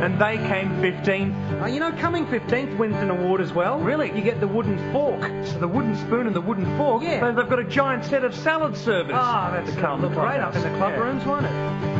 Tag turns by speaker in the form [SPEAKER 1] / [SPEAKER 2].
[SPEAKER 1] And they came 15th.
[SPEAKER 2] You know, coming 15th wins an award as well.
[SPEAKER 1] Really?
[SPEAKER 2] You get the wooden fork.
[SPEAKER 1] The wooden spoon and the wooden fork.
[SPEAKER 2] Yeah.
[SPEAKER 1] They've got a giant set of salad servers.
[SPEAKER 2] That's
[SPEAKER 1] to come
[SPEAKER 2] look great up in the club
[SPEAKER 1] Yeah.
[SPEAKER 2] rooms, won't it?